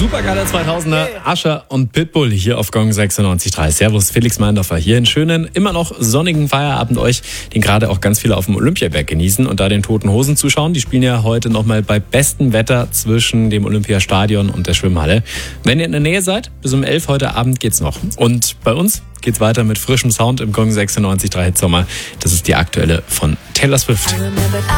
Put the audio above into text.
Supergeiler 2000er, Usher und Pitbull hier auf Gong 96.3. Servus, Felix Meindorfer hier. Einen schönen, immer noch sonnigen Feierabend euch, den gerade auch ganz viele auf dem Olympiaberg genießen und da den Toten Hosen zuschauen. Die spielen ja heute nochmal bei bestem Wetter zwischen dem Olympiastadion und der Schwimmhalle. Wenn ihr in der Nähe seid, bis um 11 heute Abend geht's noch. Und bei uns geht's weiter mit frischem Sound im Gong 96.3 Hitsommer. Das ist die aktuelle von Taylor Swift.